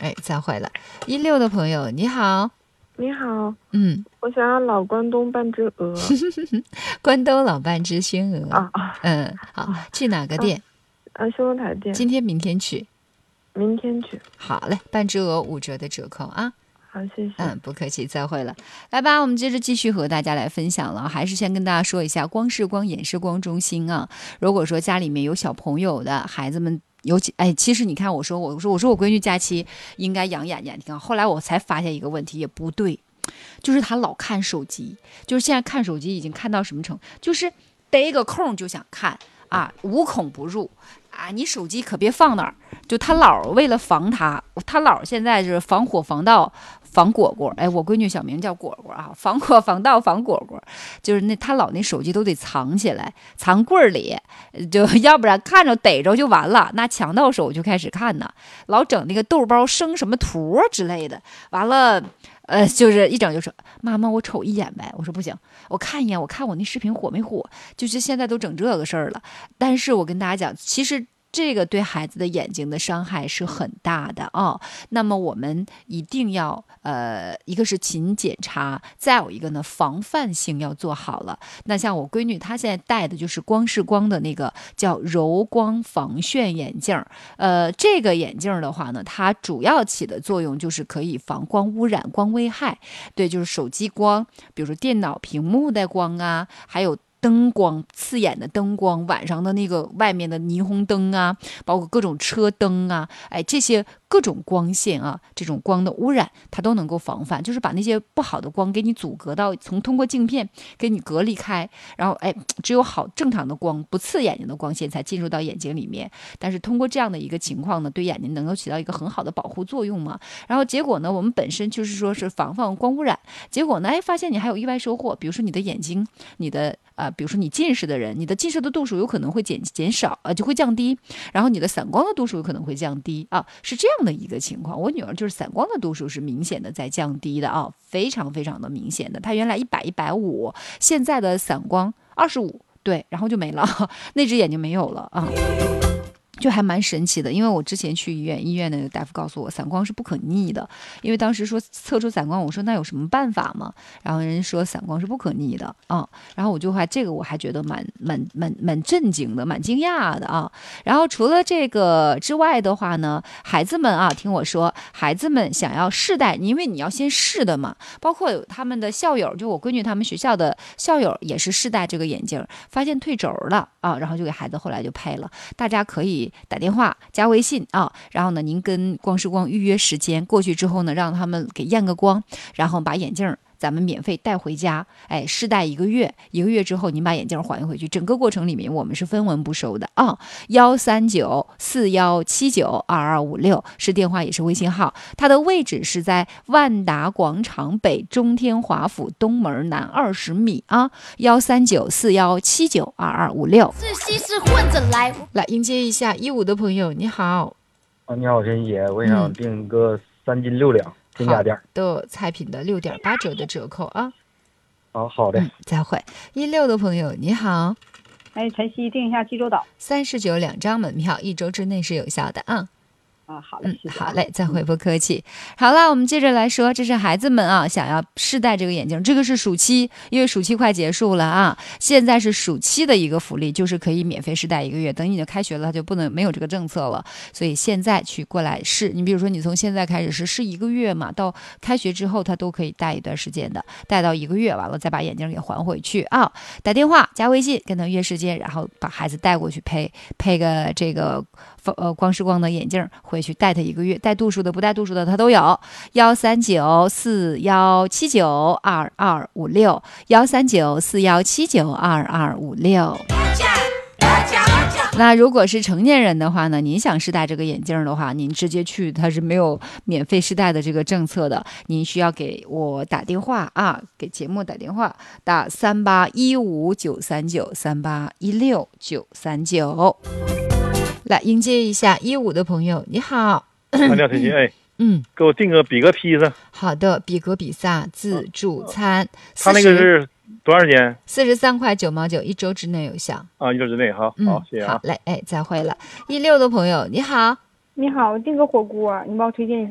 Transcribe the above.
哎，再会了。16的朋友你好。 你好， 我想要老关东半只鹅。 关东老半只熏鹅好，去哪个店？ 修罗台店。 今天明天去？ 明天去。 好嘞，半只鹅5折的折扣啊。 好，谢谢。 不客气，再会了。来吧，我们接着继续和大家来分享了。还是先跟大家说一下光视光眼视光中心啊。如果说家里面有小朋友的孩子们，其实你看，我说我闺女假期应该养眼睛，后来我才发现一个问题，也不对，就是她老看手机，就是现在看手机已经看到什么程度，就是逮个空就想看啊，无孔不入啊！你手机可别放那儿，就他姥为了防他姥现在是防火防盗防果果，哎，我闺女小名叫果果啊，防火防盗防果果，就是他姥那手机都得藏起来，藏柜里，就要不然看着逮着就完了，那抢到手就开始看呢，老整那个豆包生什么图之类的，完了。就是一整就说妈妈，我瞅一眼呗。我说不行，我看一眼，我看我那视频火没火。就是现在都整这个事儿了。但是我跟大家讲，其实这个对孩子的眼睛的伤害是很大的啊。那么我们一定要一个是勤检查，再有一个呢防范性要做好了。那像我闺女她现在戴的就是光视光的那个叫柔光防眩眼镜，这个眼镜的话呢，它主要起的作用就是可以防光污染、光危害。对，就是手机光，比如说电脑屏幕的光啊，还有灯光，刺眼的灯光，晚上的那个外面的霓虹灯啊，包括各种车灯啊，哎，这些各种光线啊，这种光的污染它都能够防范，就是把那些不好的光给你阻隔到，通过镜片给你隔离开，然后哎，只有好正常的光，不刺眼睛的光线才进入到眼睛里面。但是通过这样的一个情况呢，对眼睛能够起到一个很好的保护作用嘛。然后结果呢，我们本身就是说是防范光污染，结果呢，哎，发现你还有意外收获，比如说你的眼睛，你的比如说你近视的人，你的近视的度数有可能会减少就会降低，然后你的散光的度数有可能会降低啊，是这样的一个情况。我女儿就是散光的度数是明显的在降低的啊，非常非常的明显的。她原来100、150，现在的散光25，对，然后就没了，那只眼睛没有了啊。就还蛮神奇的，因为我之前去医院的大夫告诉我，散光是不可逆的。因为当时说测出散光，我说那有什么办法吗？然后人家说散光是不可逆的啊。然后我就这个我还觉得蛮震惊的，蛮惊讶的啊。然后除了这个之外的话呢，孩子们啊，听我说，孩子们想要试戴，因为你要先试的嘛。包括有他们的校友，就我闺女他们学校的校友也是试戴这个眼镜，发现退轴了啊，然后就给孩子后来就配了。大家可以打电话加微信啊，然后呢，您跟光视光预约时间，过去之后呢，让他们给验个光，然后把眼镜咱们免费带回家，哎，试戴1个月，1个月之后您把眼镜还回去，整个过程里面我们是分文不收的啊。13941792256是电话也是微信号，它的位置是在万达广场北中天华府东门南20米啊。13941792256。 是西是混着来。 来迎接一下15的朋友，你好。 你好，陈姐，我想订个3斤6两。添加点的菜品的6.8折的折扣啊！ 好的， 再会。16的朋友你好， 哎，晨曦订一下济州岛 ，392张门票，1周之内是有效的啊。 好嘞，谢谢好嘞，再会，不客气。好了，我们接着来说，这是孩子们啊想要试戴这个眼镜，这个是暑期，因为暑期快结束了啊，现在是暑期的一个福利，就是可以免费试戴1个月，等你就开学了，它就没有这个政策了，所以现在去过来试，你比如说你从现在开始试1个月嘛，到开学之后它都可以戴一段时间的，戴到1个月完了再把眼镜给还回去啊。打电话加微信跟他约时间，然后把孩子带过去配个这个光视光的眼镜回去戴它1个月，带度数的不带度数的它都有。13941792256，13941792256。那如果是成年人的话呢，您想试戴这个眼镜的话，您直接去，它是没有免费试戴的这个政策的，您需要给我打电话啊，给节目打电话，打38159393816939。来迎接一下15的朋友，你好。 你好，陈曦，给我订个比格披萨。 好的，比格比萨自助餐， 他那个是多少钱 ？43块9毛9，1周之内有效。 啊，1周之内，好，谢谢啊。 好嘞，哎，再会了。16的朋友，你好。 你好，我订个火锅，你帮我推荐一下。